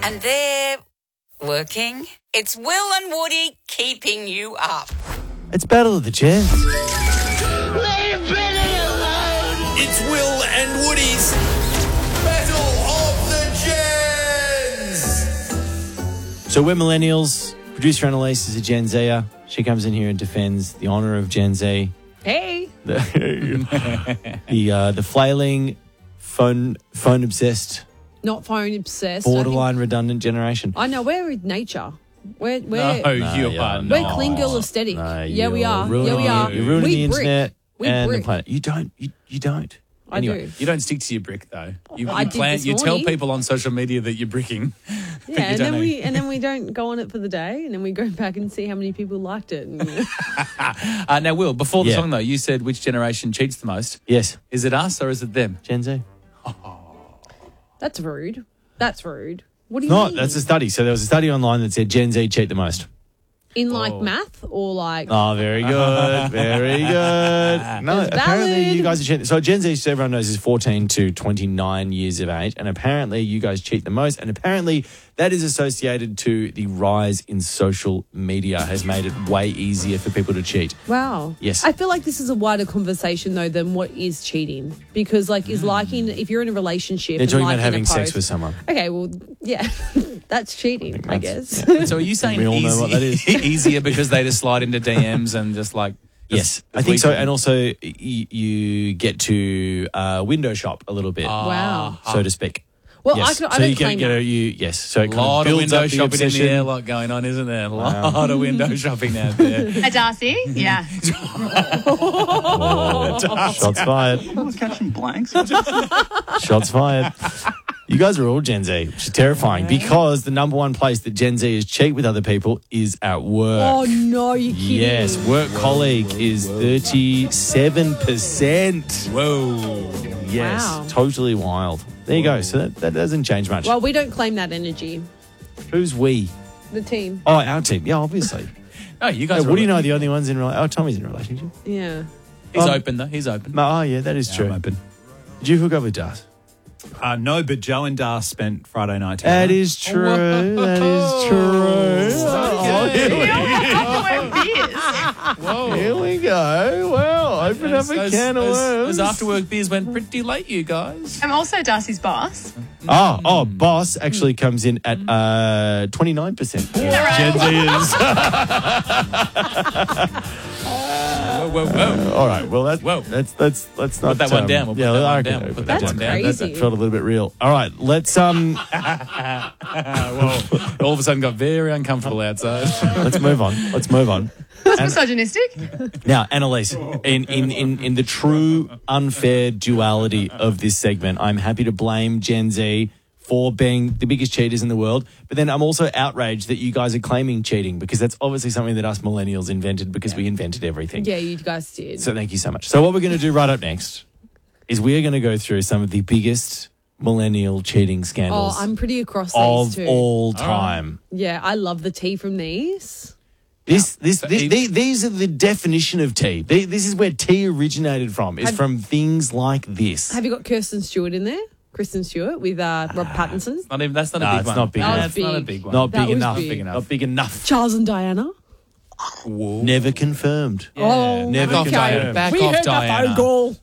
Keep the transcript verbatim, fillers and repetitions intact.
And they're working. It's Will and Woody keeping you up. It's Battle of the Gents. Leave Billy alone! It's Will and Woody's Battle of the Gens. So we're millennials. Producer Annalise is a Gen Zer. She comes in here and defends the honour of Gen Z. Hey. The the, uh, the flailing, phone phone obsessed, Not phone obsessed. I think- borderline redundant generation. I know, we're with nature. We're, we're, No, No, you yeah, are no. we're not. clean girl aesthetic. No, yeah, we you're are. ruining- Yeah, we are. You're ruining we the brick. internet We and brick. the planet. You don't. You, you don't. I Anyway. do. You don't stick to your brick though. You, I you did plan. this You tell morning. people on social media that you're bricking. but Yeah, you and don't then know. we and then we don't go on it for the day, and then we go back and see how many people liked it. And, Uh, now, Will, before the Yeah. song though, you said which generation cheats the most. Yes, Is it us or is it them? Gen Z. that's rude. That's rude. What do you No, mean? that's a study. So there was a study online that said Gen Z cheat the most. In like Oh. math or like Oh, very good. Very good. No, It's apparently valid. you guys are cheating. So Gen Z, so everyone knows, is fourteen to twenty-nine years of age. And apparently you guys cheat the most. And apparently that is associated to the rise in social media has made it way easier for people to cheat. wow. Yes. I feel like this is a wider conversation though than what is cheating, because like is liking if you're in a relationship. They're and talking about liking a having sex post- with someone. Okay, well, yeah, that's cheating, I, that's- guess. So are you saying We all know easy, what that is. easier because they just slide into D Ms and just like Yes, just- I think so. we- And also y- you get to uh, window shop a little bit, Wow. so to speak. Well, Yes. I, can, I so don't you claim get, get that. a, you yes. So it A kind of lot of builds window up the shopping in the obsession. airlock going on, isn't there? A lot of window shopping out there. Hi, Darcy. Yeah. Shots fired. Catching blanks. Shots fired. You guys are all Gen Z, which is terrifying because the number one place that Gen Z is cheat with other people is at work. Oh no, you kidding? Yes, work colleague is thirty-seven percent. Whoa. Yes, Wow. totally wild. There you go. So that, that doesn't change much. Well, we don't claim that energy. Who's we? The team. Oh, our team. Yeah, obviously. No, you Hey, guys. what do you are, know? The only ones in relationship. Oh, Tommy's in a relationship. Yeah. He's Um, open though. He's open. No, oh, yeah, that is Yeah, true. I'm open. Did you hook up with Das? Uh, no, but Joe and Dar spent Friday night together. That is true. That is true. Oh, here we Whoa. Here we go. Well, open up a Those- can of those- worms. Those after work beers went pretty late, you guys. I'm also Darcy's boss. Oh, oh, boss actually comes in at uh, twenty-nine percent. Gen Zers. Whoa, whoa, whoa. All right. Well, that, Whoa. that's that's let's not Put that one um, down. We'll put yeah, that I one reckon down. We'll we'll put put that that one down. down. That, Crazy. that felt a little bit real. All right. Let's um Whoa. All of a sudden got very uncomfortable outside. let's move on. Let's move on. That's misogynistic. Now, Annalise, in, in, in, in the true unfair duality of this segment, I'm happy to blame Gen Z for being the biggest cheaters in the world. But then I'm also outraged that you guys are claiming cheating because that's obviously something that us millennials invented because we invented everything. Yeah, you guys did. So thank you so much. So what we're going to do right up next is we're going to go through some of the biggest millennial cheating oh, scandals I'm pretty across of these two. all time. Yeah, I love the tea from these. This, this, So this he- the- these are the definition of tea. They, this is where tea originated from, is Have- from things like this. Have you got Kirsten Stewart in there? Kristen Stewart with uh, Rob Pattinson. Not even. That's not Nah, a big it's one. not big Nah, enough. That's not a Big. big one. Not That big was enough. big. Not big enough. Charles and Diana. Never confirmed. Oh, Never Back off, confirmed. Diana. Back we off, heard Diana. the phone call.